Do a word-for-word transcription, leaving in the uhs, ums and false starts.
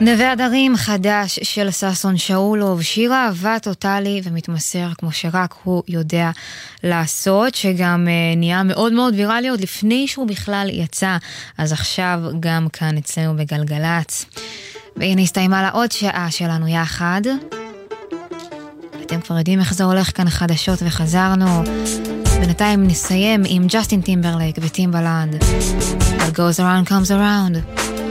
נווה הדרים חדש של ששון שאולוב, שיר אהבה טוטלי ומתמסר כמו שרק הוא יודע לעשות, שגם uh, נהיה מאוד מאוד ויראלי עוד לפני שהוא בכלל יצא, אז עכשיו גם כאן אצלנו בגלגלץ. והנה הסתיימה לה עוד שעה שלנו יחד. אתם כבר יודעים איך זה הולך כאן חדשות וחזרנו. בינתיים נסיים עם ג'סטין טימברלייק וטימבלנד. What goes around comes around.